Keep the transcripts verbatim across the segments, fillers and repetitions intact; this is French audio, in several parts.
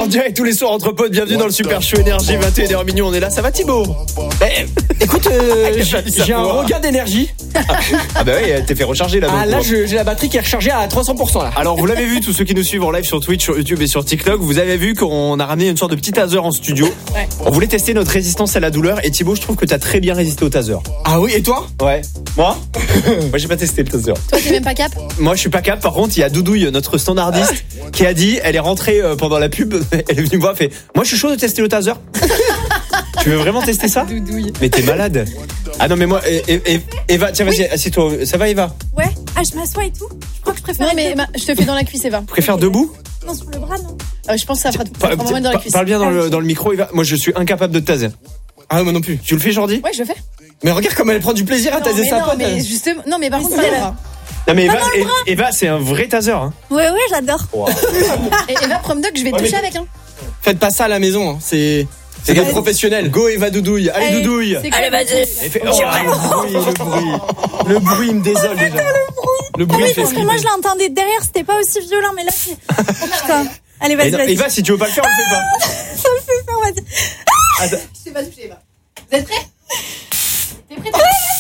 En direct tous les soirs entre potes, bienvenue dans le Super Show Énergie, vingt et une heures minuit, on est là, ça va Thibaut? Eh, écoute, euh, j'ai, j'ai un regain d'énergie. Ah bah oui, t'es fait recharger là. Ah là, je, j'ai la batterie qui est rechargée à trois cents pour cent là. Alors vous l'avez vu, tous ceux qui nous suivent en live sur Twitch, sur YouTube et sur TikTok, vous avez vu qu'on a ramené une sorte de petit taser en studio. Ouais. On voulait tester notre résistance à la douleur et Thibaut, je trouve que t'as très bien résisté au taser. Ah oui, et toi? Ouais. Moi Moi j'ai pas testé le taser. Toi, t'es même pas cap? Moi je suis pas cap, par contre il y a Doudouille, notre standardiste, qui a dit, elle est rentrée pendant la pub, elle est venue me voir, elle fait, moi je suis chaud de tester le taser. Tu veux vraiment tester ça? Doudouille. Mais t'es malade. Ah non mais moi, Eva, tiens vas-y, assieds-toi, ça va Eva? Ouais, ah je m'assois et tout. Je crois que je préfère. Non, mais ma- je te fais dans la cuisse, Eva. Tu préfères debout? Non, sur le bras, non. Euh, je pense que ça fera, ça Pa- fera moins dans la pa- cuisse. Parle bien dans le, dans le micro Eva, moi je suis incapable de te taser. Ah moi non plus. Tu le fais Jordi? Ouais, je le fais. Mais regarde comme elle prend du plaisir à Non, taser mais sa non, pote. mais elle. justement, non, mais par Mais contre, c'est pas vrai. Eva. Non mais Eva, E- Eva c'est un vrai taser hein. Ouais, ouais, j'adore. Et Eva, Promdoc, je vais te toucher avec, hein. Faites pas ça à la maison, hein. c'est c'est des professionnels. Go Eva Doudouille, allez, Allez, Doudouille. C'est quoi? Et fait- oh, le bruit, le bruit. Le bruit il me désole déjà. Le Ah bruit oui, il fait parce que moi je flipper. l'entendais derrière, c'était pas aussi violent, mais là c'est. Oh putain. Allez, vas-y, Et non, vas-y. Eva si tu veux pas le faire, on le fait pas. Ça me fait peur, vas-y. Attends. Je t'ai pas touché, Eva. Vous êtes prêts? T'es prêts?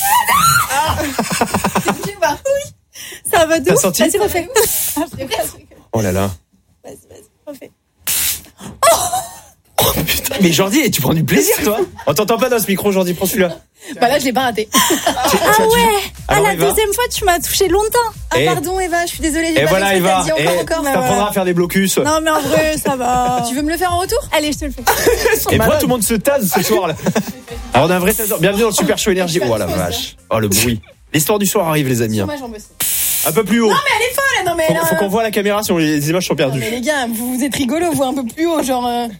T'es touché ou pas? Ça va de T'as ouf. senti? Vas-y, refais. T'es prêt? Oh là là. Vas-y, vas-y, refais. Mais Jordi, tu prends du plaisir toi. On t'entend pas dans ce micro Jordi, prends celui-là. Bah là, je l'ai pas raté. Ah ouais. Ah, Alors, la Eva. deuxième fois, tu m'as touché longtemps. Ah, Et- pardon, Eva, je suis désolée. j'ai Et pas voilà fait ce que Eva, t'as dit et encore, encore. Bah, t'apprendras voilà. à faire des blocus. Non, mais en vrai, ça va. Tu veux me le faire en retour? Allez, je te le fais. Et pourquoi tout le monde se tase ce soir là? Alors on a un vrai taser. Bienvenue dans le Super Show Énergie. Oh la vache. Oh le bruit. L'histoire du soir arrive les amis. Sur hein. ma jambe aussi. Un peu plus haut. Mais elle est folle, non mais Faut, là. faut qu'on voit la caméra sinon les images sont Non, perdues. mais les gars, vous, vous êtes rigolos, vous un peu plus haut, genre. euh,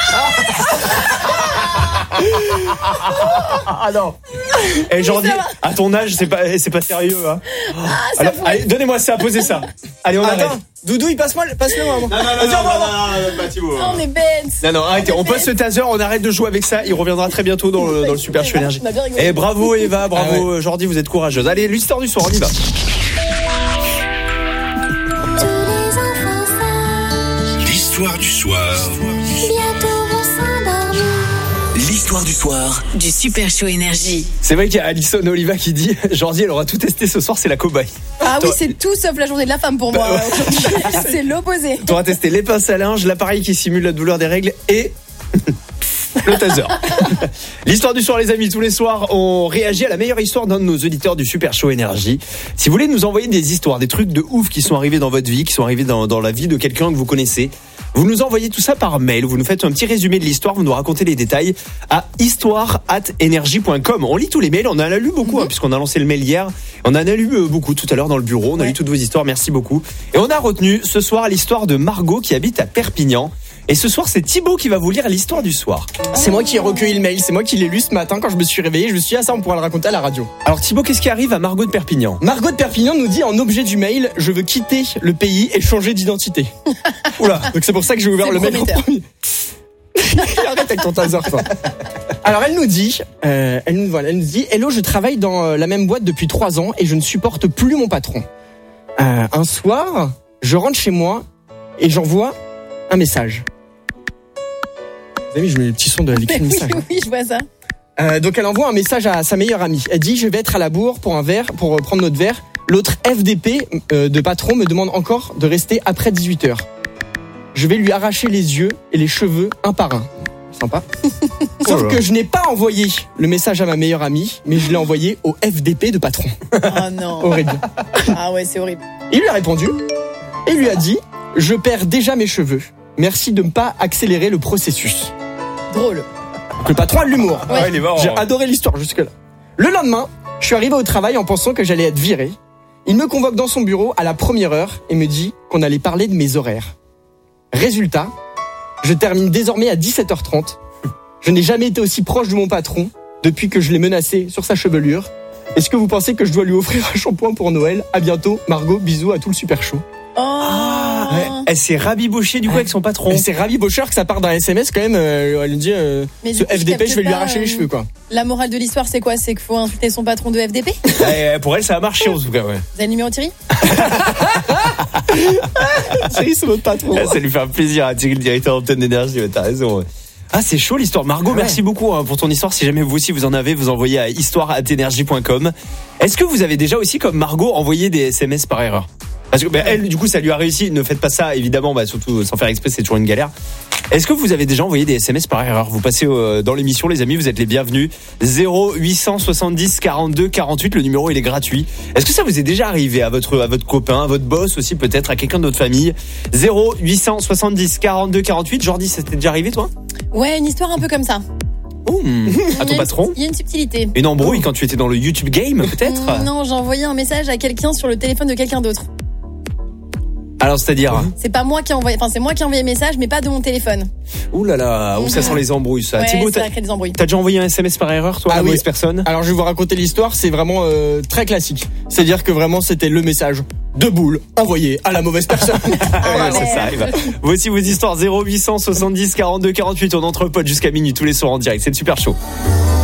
Ah non. Et Jordi, ça va. à ton âge, c'est pas, c'est pas sérieux. Hein. ça Alors, pourrait- allez, donnez-moi ça, posez ça. Allez, on arrête. Attends, Doudouille, passe-moi, le- passe-le moi. Non, non, non, non, non, non, pas Thibaut. Oh, on est bêtes. Non, non, arrêtez. On pose ce taser, on arrête de jouer avec ça. Il reviendra très bientôt dans le, dans le Super Show Énergie. On a bien rigolé. Et bravo Eva, bravo Ah Jordi, vous êtes courageuse. Allez, l'histoire du soir, on y va. L'histoire du soir. L'histoire du soir. Du Super Show Énergie. C'est vrai qu'il y a Alison Oliva qui dit Jordi, elle aura tout testé ce soir, c'est la cobaye. Ah oui, Toi- c'est tout sauf la journée de la femme pour moi. Bah, aujourd'hui. C'est l'opposé. Tu auras testé les pinces à linge, l'appareil qui simule la douleur des règles et le taser. L'histoire du soir les amis, tous les soirs on réagit à la meilleure histoire d'un de nos auditeurs du Super Show Énergie. Si vous voulez nous envoyer des histoires, des trucs de ouf qui sont arrivés dans votre vie, qui sont arrivés dans, dans la vie de quelqu'un que vous connaissez, vous nous envoyez tout ça par mail, vous nous faites un petit résumé de l'histoire, vous nous racontez les détails à histoire arobase énergie point com. On lit tous les mails, on en a lu beaucoup, hein, puisqu'on a lancé le mail hier. On en a lu euh, beaucoup tout à l'heure dans le bureau, on a Ouais. lu toutes vos histoires, merci beaucoup. Et on a retenu ce soir l'histoire de Margot qui habite à Perpignan. Et ce soir, c'est Thibaut qui va vous lire l'histoire du soir. C'est moi qui ai recueilli le mail, c'est moi qui l'ai lu ce matin quand je me suis réveillé. Je me suis dit, ah ça on pourra le raconter à la radio. Alors Thibaut, qu'est-ce qui arrive à Margot de Perpignan? Margot de Perpignan nous dit en objet du mail, je veux quitter le pays et changer d'identité. Oula, donc c'est pour ça que j'ai ouvert C'est le mail en prometteur. premier. Arrête avec ton taser, toi. Alors elle nous dit, euh, elle nous voilà, elle nous dit, hello, je travaille dans euh, la même boîte depuis trois ans et je ne supporte plus mon patron. Euh, un soir, je rentre chez moi et j'envoie un message. Vous avez vu, je mets les petits sons de l'écrit de Oui, message. oui, je vois ça. Euh, donc elle envoie un message à sa meilleure amie. Elle dit, je vais être à la bourre pour un verre, pour euh, prendre notre verre. L'autre F D P euh, de patron me demande encore de rester après dix-huit heures. Je vais lui arracher les yeux et les cheveux un par un. Sympa. Sauf Oh là. que je n'ai pas envoyé le message à ma meilleure amie, mais je l'ai envoyé au F D P de patron. Oh non. Horrible. Ah ouais, c'est horrible. Il lui a répondu et lui a dit, je perds déjà mes cheveux. Merci de ne pas accélérer le processus. Drôle. Donc le patron a de l'humour. Ouais, il est marrant. J'ai adoré l'histoire jusque-là. Le lendemain, je suis arrivé au travail en pensant que j'allais être viré. Il me convoque dans son bureau à la première heure et me dit qu'on allait parler de mes horaires. Résultat, je termine désormais à dix-sept heures trente. Je n'ai jamais été aussi proche de mon patron depuis que je l'ai menacé sur sa chevelure. Est-ce que vous pensez que je dois lui offrir un shampoing pour Noël? À bientôt, Margot, bisous à tout le Super Show. Oh. Ouais, elle s'est rabibochée du coup avec son patron. Et c'est rabibocheur que ça part d'un S M S quand même. euh, elle lui dit euh, Mais du ce coup, je F D P, capte je vais lui pas, arracher les euh, cheveux quoi. La morale de l'histoire, c'est quoi? C'est qu'il faut insulter son patron de F D P? Vous Ouais, pour elle, ça a marché en tout cas. Ouais. avez le numéro de Thierry? Thierry, c'est votre patron. Ça lui fait un plaisir à Thierry, le directeur d'antenne d'énergie. Ouais, t'as raison. Ouais. Ah, c'est chaud l'histoire. Margot, Ouais. merci beaucoup hein, pour ton histoire. Si jamais vous aussi vous en avez, vous envoyez à histoire arobase énergie point com. Est-ce que vous avez déjà aussi, comme Margot, envoyé des S M S par erreur? Parce que bah, elle, du coup, ça lui a réussi. Ne faites pas ça, évidemment, bah, surtout sans faire exprès, c'est toujours une galère. Est-ce que vous avez déjà envoyé des S M S par erreur? Vous passez euh, dans l'émission, les amis, vous êtes les bienvenus. zéro huit cent soixante-dix quarante-deux quarante-huit, le numéro il est gratuit. Est-ce que ça vous est déjà arrivé à votre à votre copain, à votre boss aussi peut-être, à quelqu'un de votre famille? zéro huit cent soixante-dix quarante-deux quarante-huit. Jordi, ça t'est déjà arrivé toi? Ouais, une histoire un peu comme ça. Ouh, à ton Il y a une patron? petite- Il y a une subtilité. Une embrouille quand tu étais dans le YouTube game peut-être? Mm, Non, j'ai envoyé un message à quelqu'un sur le téléphone de quelqu'un d'autre. Alors c'est-à-dire? C'est pas moi qui ai envoyé, enfin c'est moi qui ai envoyé le message, mais pas de mon téléphone. Ouh là là, où ça sent les embrouilles ça. Ouais, Thibaut, ça t'as crée des embrouilles. t'as déjà envoyé un S M S par erreur toi, à Ah la oui. mauvaise personne? Alors je vais vous raconter l'histoire, c'est vraiment euh, très classique. C'est-à-dire que vraiment c'était le message de boule envoyé à la mauvaise personne. Ouais, ouais. ça, ça arrive. Voici vos histoires. Zéro huit cent soixante-dix quarante-deux quarante-huit. On entre potes jusqu'à minuit tous les soirs en direct. C'est le super chaud.